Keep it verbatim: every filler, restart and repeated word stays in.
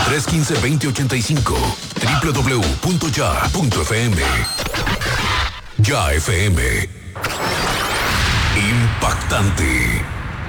tres uno cinco, dos cero ocho cinco. doble u doble u doble u punto ya punto f m. Ya F M. Impactante.